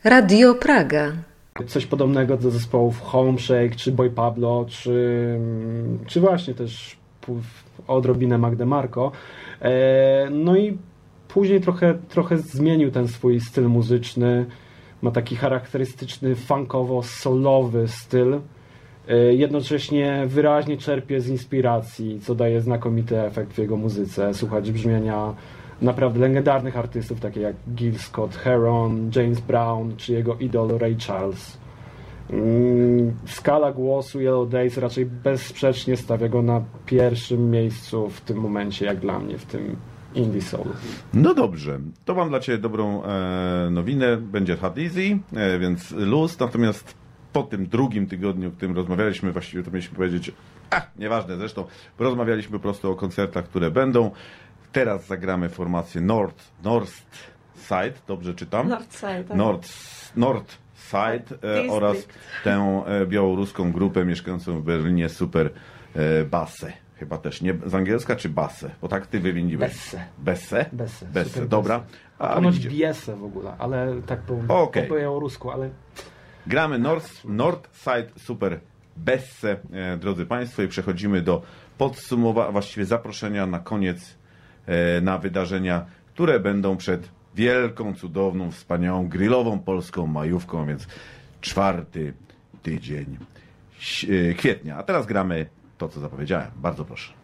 Radio Praga. Coś podobnego do zespołów Homeshake, czy Boy Pablo, czy właśnie też odrobinę Magdę Marco. No i później trochę zmienił ten swój styl muzyczny. Ma taki charakterystyczny funkowo-soulowy styl. Jednocześnie wyraźnie czerpie z inspiracji, co daje znakomity efekt w jego muzyce. Słuchać brzmienia naprawdę legendarnych artystów, takie jak Gil Scott-Heron, James Brown, czy jego idol Ray Charles. Skala głosu Yellow Days raczej bezsprzecznie stawia go na pierwszym miejscu w tym momencie, jak dla mnie, w tym indie soul. No dobrze, to mam dla Ciebie dobrą nowinę. Będzie Hard Easy, więc luz, natomiast po tym drugim tygodniu, w którym rozmawialiśmy, właściwie to mieliśmy powiedzieć, nieważne zresztą, rozmawialiśmy po prostu o koncertach, które będą. Teraz zagramy formację North Side, dobrze czytam? North Side, tak. North Side oraz tę białoruską grupę mieszkającą w Berlinie Super Basse. Chyba też nie z angielska czy Basse? Bo tak ty wymieniłeś. Besse, dobra. A ponoć Biese w ogóle, ale tak po białorusku, ale... Gramy North Side Super Besse, drodzy Państwo, i przechodzimy do podsumowania, właściwie zaproszenia na koniec na wydarzenia, które będą przed wielką, cudowną, wspaniałą, grillową polską majówką, więc 4. tydzień kwietnia. A teraz gramy to, co zapowiedziałem. Bardzo proszę.